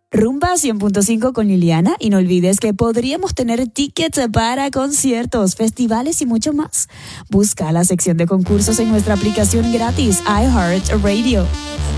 Rumba 100.5 con Liliana, y no olvides que podríamos tener tickets para conciertos, festivales y mucho más. Busca la sección de concursos en nuestra aplicación gratis iHeartRadio.